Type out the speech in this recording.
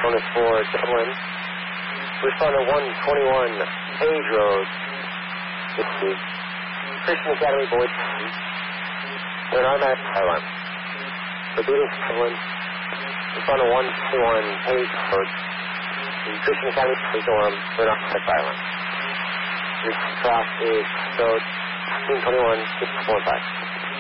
bonus for Dublin. Respond to 121 Page Road. Christian Academy Boyd. An automatic fire alarm. Repeating Dublin. Respond to 121 Page Road. Christian Academy Boyd alarm. An automatic fire alarm. This cross is code 1621 645.